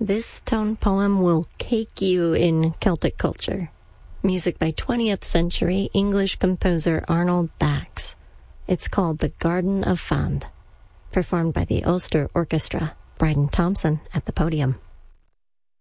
This tone poem will cake you in Celtic culture. Music by 20th century English composer Arnold Bax. It's called The Garden of Fand, performed by the Ulster Orchestra. Bryden Thompson at the podium.